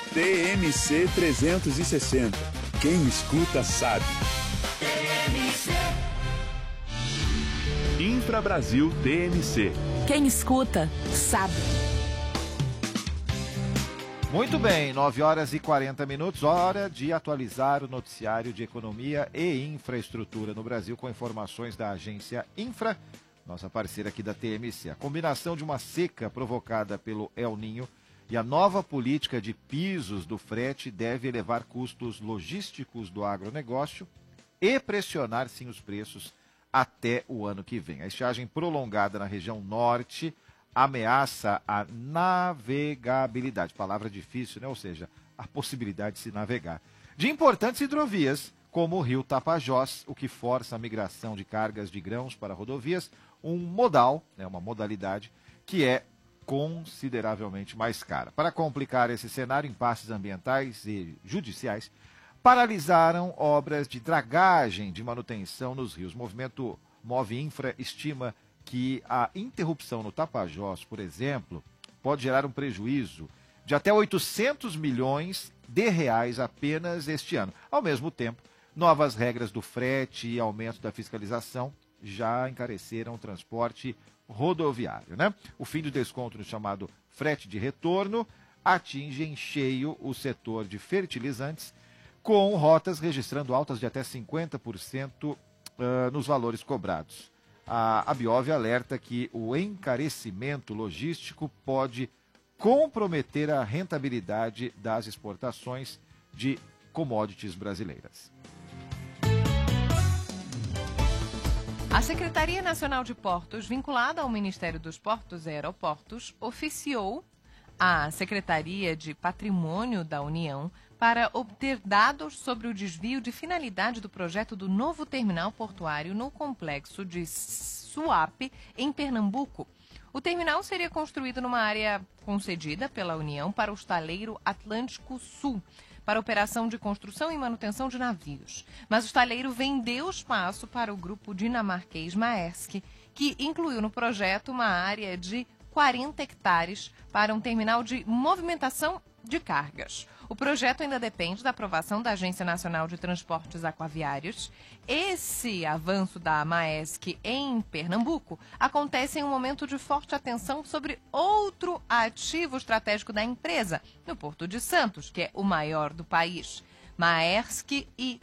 TMC 360. Quem escuta sabe. Infra Brasil TMC. Quem escuta sabe. Muito bem, 9 horas e 40 minutos, hora de atualizar o noticiário de economia e infraestrutura no Brasil com informações da agência Infra, nossa parceira aqui da TMC. A combinação de uma seca provocada pelo El Niño e a nova política de pisos do frete deve elevar custos logísticos do agronegócio e pressionar, sim, os preços até o ano que vem. A estiagem prolongada na região norte ameaça a navegabilidade, palavra difícil, né? Ou seja, a possibilidade de se navegar, de importantes hidrovias, como o rio Tapajós, o que força a migração de cargas de grãos para rodovias, um modal, né, uma modalidade que é consideravelmente mais cara. Para complicar esse cenário, impasses ambientais e judiciais paralisaram obras de dragagem de manutenção nos rios. O movimento Move Infra estima que a interrupção no Tapajós, por exemplo, pode gerar um prejuízo de até 800 milhões de reais apenas este ano. Ao mesmo tempo, novas regras do frete e aumento da fiscalização já encareceram o transporte rodoviário, né? O fim do desconto no chamado frete de retorno atinge em cheio o setor de fertilizantes, com rotas registrando altas de até 50% nos valores cobrados. A Biov alerta que o encarecimento logístico pode comprometer a rentabilidade das exportações de commodities brasileiras. A Secretaria Nacional de Portos, vinculada ao Ministério dos Portos e Aeroportos, oficiou a Secretaria de Patrimônio da União para obter dados sobre o desvio de finalidade do projeto do novo terminal portuário no complexo de Suape, em Pernambuco. O terminal seria construído numa área concedida pela União para o estaleiro Atlântico Sul, para operação de construção e manutenção de navios. Mas o estaleiro vendeu espaço para o grupo dinamarquês Maersk, que incluiu no projeto uma área de 40 hectares para um terminal de movimentação de cargas. O projeto ainda depende da aprovação da Agência Nacional de Transportes Aquaviários. Esse avanço da Maersk em Pernambuco acontece em um momento de forte atenção sobre outro ativo estratégico da empresa, no Porto de Santos, que é o maior do país. Maersk e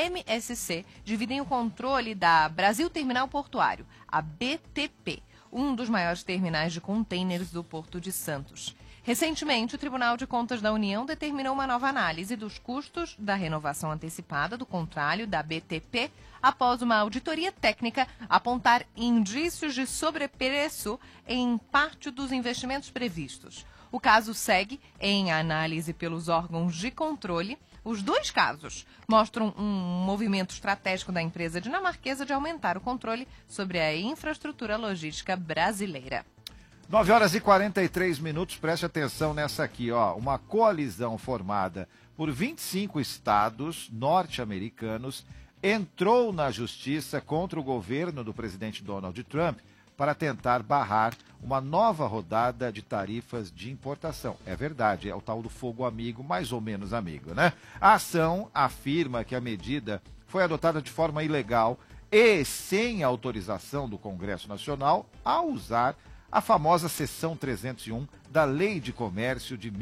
MSC dividem o controle da Brasil Terminal Portuário, a BTP, um dos maiores terminais de contêineres do Porto de Santos. Recentemente, o Tribunal de Contas da União determinou uma nova análise dos custos da renovação antecipada do contrato da BTP após uma auditoria técnica apontar indícios de sobrepreço em parte dos investimentos previstos. O caso segue em análise pelos órgãos de controle. Os dois casos mostram um movimento estratégico da empresa dinamarquesa de aumentar o controle sobre a infraestrutura logística brasileira. 9 horas e 43 minutos, preste atenção nessa aqui, ó. Uma coalizão formada por 25 estados norte-americanos entrou na justiça contra o governo do presidente Donald Trump para tentar barrar uma nova rodada de tarifas de importação. É verdade, é o tal do fogo amigo, mais ou menos amigo, né? A ação afirma que a medida foi adotada de forma ilegal e sem autorização do Congresso Nacional ao usar a famosa seção 301 da Lei de Comércio de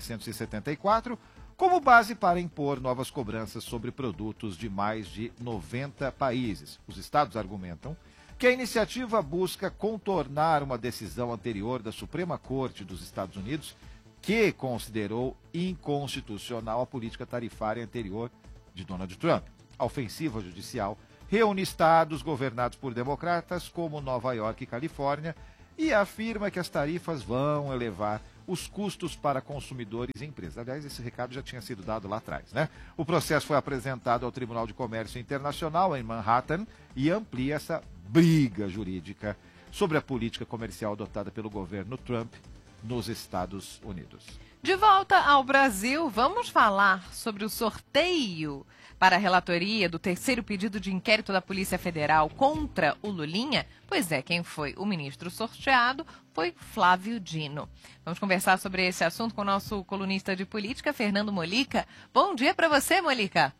1974 como base para impor novas cobranças sobre produtos de mais de 90 países. Os estados argumentam que a iniciativa busca contornar uma decisão anterior da Suprema Corte dos Estados Unidos que considerou inconstitucional a política tarifária anterior de Donald Trump. A ofensiva judicial reúne estados governados por democratas como Nova York e Califórnia e afirma que as tarifas vão elevar os custos para consumidores e empresas. Aliás, esse recado já tinha sido dado lá atrás, né? O processo foi apresentado ao Tribunal de Comércio Internacional em Manhattan e amplia essa briga jurídica sobre a política comercial adotada pelo governo Trump nos Estados Unidos. De volta ao Brasil, vamos falar sobre o sorteio para a relatoria do terceiro pedido de inquérito da Polícia Federal contra o Lulinha? Pois é, quem foi o ministro sorteado foi Flávio Dino. Vamos conversar sobre esse assunto com o nosso colunista de política, Fernando Molica. Bom dia para você, Molica.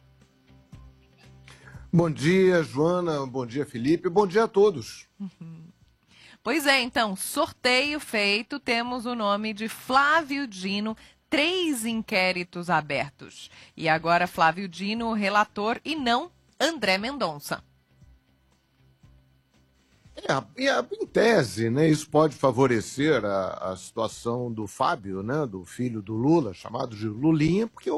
Bom dia, Joana. Bom dia, Felipe. Bom dia a todos. Pois é, então, sorteio feito, temos o nome de Flávio Dino, 3 inquéritos abertos. E agora Flávio Dino, o relator, e não André Mendonça. Em tese, né, isso pode favorecer a situação do Fábio, né, do filho do Lula, chamado de Lulinha, porque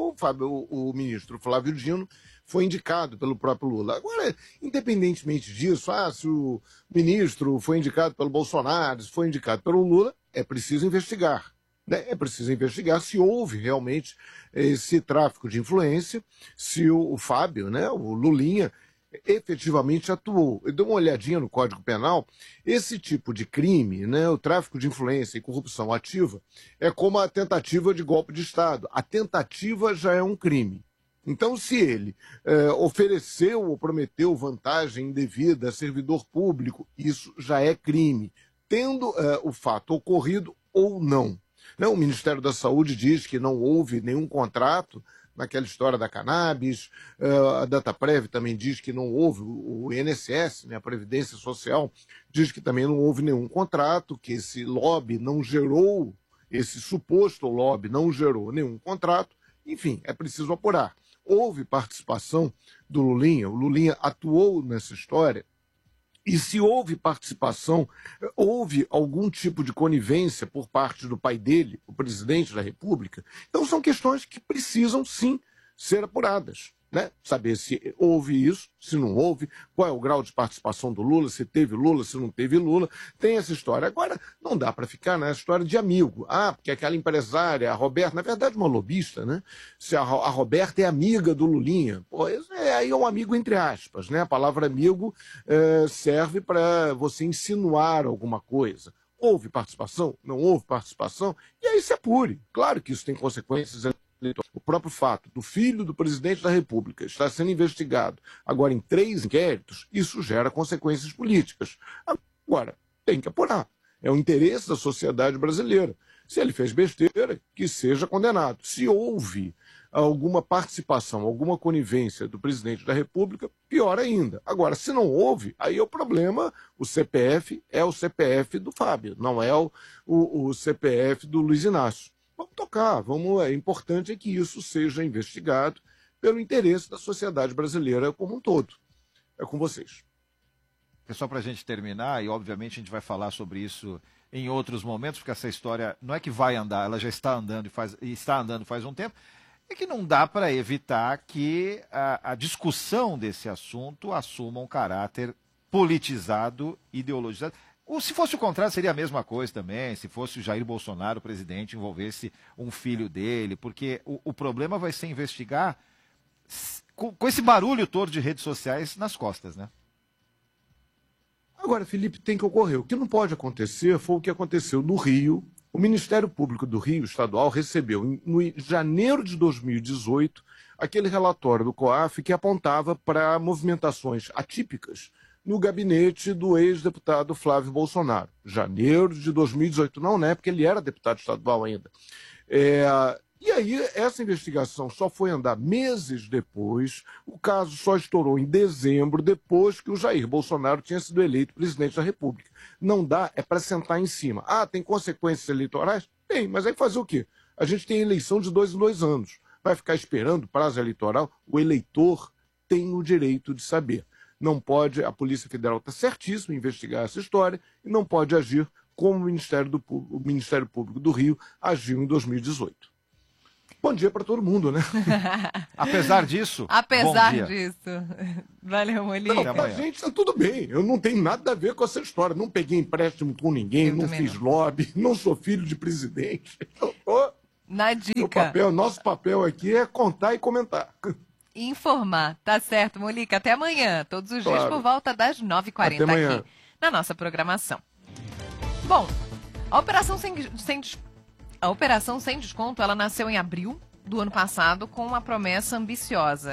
o ministro Flávio Dino foi indicado pelo próprio Lula. Agora, independentemente disso, se o ministro foi indicado pelo Bolsonaro, se foi indicado pelo Lula, é preciso investigar. Né? É preciso investigar se houve realmente esse tráfico de influência, se o Fábio, né, o Lulinha, efetivamente atuou. Eu dei uma olhadinha no Código Penal, esse tipo de crime, né, o tráfico de influência e corrupção ativa, é como a tentativa de golpe de Estado. A tentativa já é um crime. Então, se ele ofereceu ou prometeu vantagem indevida a servidor público, isso já é crime, tendo o fato ocorrido ou não. O Ministério da Saúde diz que não houve nenhum contrato naquela história da cannabis, a Dataprev também diz que não houve, o INSS, né, a Previdência Social, diz que também não houve nenhum contrato, que esse lobby não gerou, esse suposto lobby não gerou nenhum contrato. Enfim, é preciso apurar. Houve participação do Lulinha, o Lulinha atuou nessa história, e se houve participação, houve algum tipo de conivência por parte do pai dele, o presidente da República. Então são questões que precisam sim ser apuradas. Né? Saber se houve isso, se não houve, qual é o grau de participação do Lula, se teve Lula, se não teve Lula, tem essa história. Agora, não dá para ficar nessa história de amigo. Porque aquela empresária, a Roberta, na verdade uma lobista, né? Se a Roberta é amiga do Lulinha, aí é um amigo entre aspas, né? A palavra amigo serve para você insinuar alguma coisa. Houve participação? Não houve participação? E aí se apure. Claro que isso tem consequências. O próprio fato do filho do presidente da República estar sendo investigado agora em 3 inquéritos, isso gera consequências políticas. Agora, tem que apurar. É o interesse da sociedade brasileira. Se ele fez besteira, que seja condenado. Se houve alguma participação, alguma conivência do presidente da República, pior ainda. Agora, se não houve, aí é o problema, o CPF é o CPF do Fábio, não é o CPF do Luiz Inácio. Vamos tocar, é importante que isso seja investigado pelo interesse da sociedade brasileira como um todo. É com vocês. Só para a gente terminar, e obviamente a gente vai falar sobre isso em outros momentos, porque essa história não é que vai andar, ela já está andando está andando faz um tempo, é que não dá para evitar que a discussão desse assunto assuma um caráter politizado, ideologizado. Ou se fosse o contrário, seria a mesma coisa também, se fosse o Jair Bolsonaro, o presidente, envolvesse um filho dele, porque o problema vai ser investigar com esse barulho todo de redes sociais nas costas, né? Agora, Felipe, tem que ocorrer. O que não pode acontecer foi o que aconteceu no Rio. O Ministério Público do Rio Estadual recebeu, em janeiro de 2018, aquele relatório do COAF que apontava para movimentações atípicas no gabinete do ex-deputado Flávio Bolsonaro. Janeiro de 2018, não, né? Porque ele era deputado estadual ainda. E aí, essa investigação só foi andar meses depois, o caso só estourou em dezembro, depois que o Jair Bolsonaro tinha sido eleito presidente da República. Não dá, é para sentar em cima. Tem consequências eleitorais? Tem, mas aí fazer o quê? A gente tem eleição de 2 em 2 anos. Vai ficar esperando prazo eleitoral? O eleitor tem o direito de saber. Não pode, a Polícia Federal está certíssima em investigar essa história e não pode agir como o Ministério Público do Rio agiu em 2018. Bom dia para todo mundo, né? Apesar disso, Apesar bom dia. disso. Valeu, Molica. Não, pra gente tá tudo bem. Eu não tenho nada a ver com essa história. Não peguei empréstimo com ninguém, não fiz lobby, não sou filho de presidente. Eu tô... Na dica. Nosso papel aqui é contar e comentar. Informar. Tá certo, Molica. Até amanhã. Todos os dias por volta das 9h40 aqui na nossa programação. Bom, a Operação Sem Desconto, ela nasceu em abril do ano passado com uma promessa ambiciosa,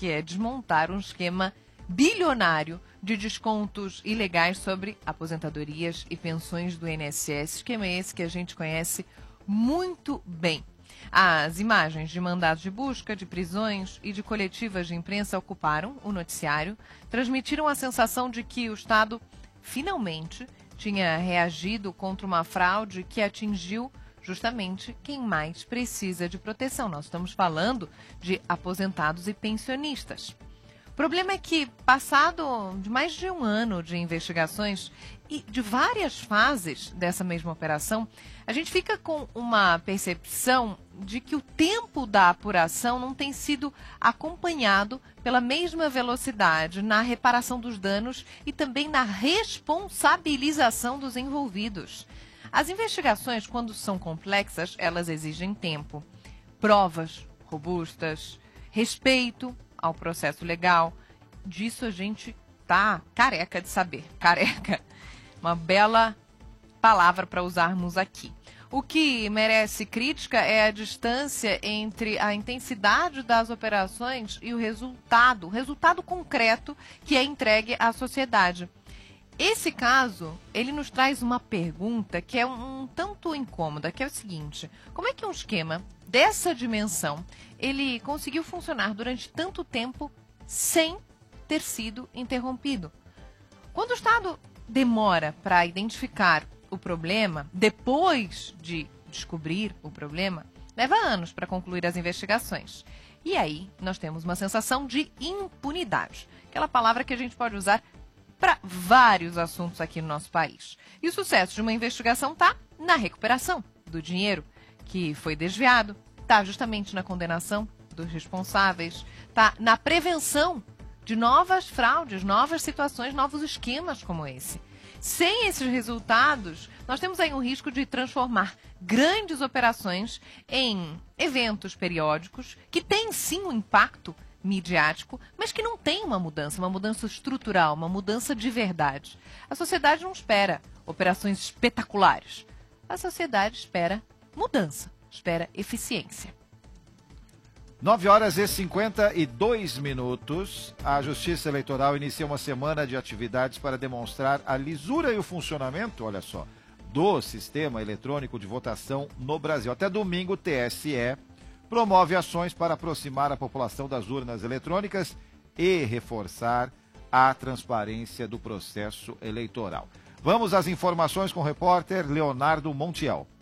que é desmontar um esquema bilionário de descontos ilegais sobre aposentadorias e pensões do INSS, esquema esse que a gente conhece muito bem. As imagens de mandados de busca, de prisões e de coletivas de imprensa ocuparam o noticiário, transmitiram a sensação de que o Estado finalmente tinha reagido contra uma fraude que atingiu justamente quem mais precisa de proteção. Nós estamos falando de aposentados e pensionistas. O problema é que, passado de mais de um ano de investigações e de várias fases dessa mesma operação, a gente fica com uma percepção de que o tempo da apuração não tem sido acompanhado pela mesma velocidade na reparação dos danos e também na responsabilização dos envolvidos. As investigações, quando são complexas, elas exigem tempo, provas robustas, respeito ao processo legal. Disso a gente tá careca de saber. Careca, uma bela palavra para usarmos aqui. O que merece crítica é a distância entre a intensidade das operações e o resultado concreto que é entregue à sociedade. Esse caso, ele nos traz uma pergunta que é um tanto incômoda, que é o seguinte: como é que um esquema dessa dimensão, ele conseguiu funcionar durante tanto tempo sem ter sido interrompido? Quando o Estado demora para identificar o problema, depois de descobrir o problema, leva anos para concluir as investigações. E aí nós temos uma sensação de impunidade, aquela palavra que a gente pode usar para vários assuntos aqui no nosso país. E o sucesso de uma investigação está na recuperação do dinheiro que foi desviado, está justamente na condenação dos responsáveis, está na prevenção de novas fraudes, novas situações, novos esquemas como esse. Sem esses resultados, nós temos aí um risco de transformar grandes operações em eventos periódicos que têm sim um impacto midiático, mas que não tem uma mudança estrutural, uma mudança de verdade. A sociedade não espera operações espetaculares. A sociedade espera mudança, espera eficiência. 9h52. A Justiça Eleitoral inicia uma semana de atividades para demonstrar a lisura e o funcionamento, olha só, do sistema eletrônico de votação no Brasil. Até domingo, o TSE promove ações para aproximar a população das urnas eletrônicas e reforçar a transparência do processo eleitoral. Vamos às informações com o repórter Leonardo Montiel.